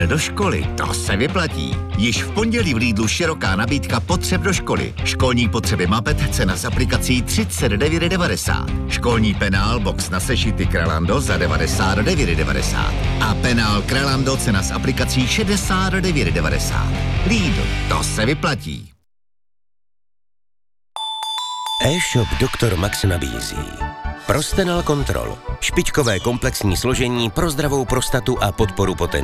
Do školy, to se vyplatí. Již v pondělí v Lidlu široká nabídka potřeb do školy. Školní potřeby Mapet, cena s aplikací 39,90. Školní penál box na sešity Kralando za 99,90. A penál Kralando, cena s aplikací 69,90. Lidl, to se vyplatí. E-shop Dr. Max nabízí Prostenal Control, špičkové komplexní složení pro zdravou prostatu a podporu potenciálu.